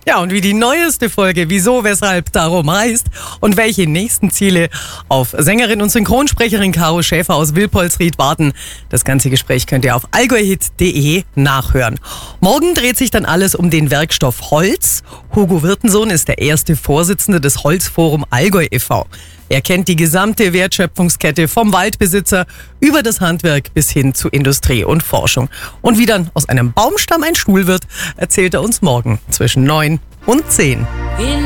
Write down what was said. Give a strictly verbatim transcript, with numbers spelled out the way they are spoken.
Ja, und wie die neueste Folge Wieso, Weshalb, Darum heißt und welche nächsten Ziele auf Sängerin und Synchronsprecherin Caro Schäfer aus Wilpolsried warten, das ganze Gespräch könnt ihr auf allgäuhit punkt de nachhören. Morgen dreht sich dann alles um den Werkstoff Holz. Hugo Wirtensohn ist der erste Vorsitzende des Holzforum Allgäu e V Er kennt die gesamte Wertschöpfungskette vom Waldbesitzer über das Handwerk bis hin zu Industrie und Forschung. Und wie dann aus einem Baumstamm ein Stuhl wird, erzählt er uns morgen zwischen neun und zehn.